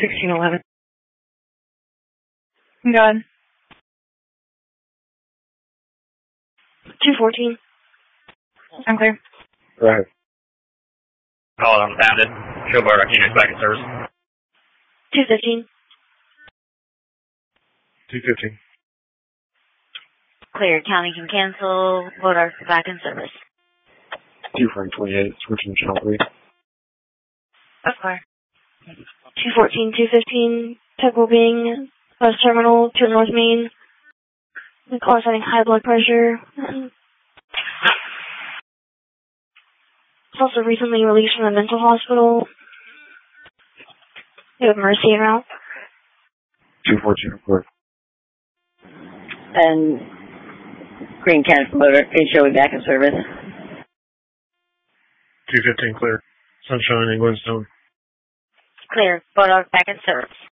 1611. Done. 214. I'm clear. Go ahead. Call it unfounded. Show bar units back in service. 215. 215. Clear. County can cancel. Vote back in service. 2 Frank 28, switching channel 3. That's clear. 214, 215, Temple Bing, bus terminal to North Main. The car's having high blood pressure. It's also recently released from the mental hospital. You have Mercy en route. 214, report. And Green County motor is showing back in service. 215, clear. Sunshine and Glenstone. Clear. Vote back in service.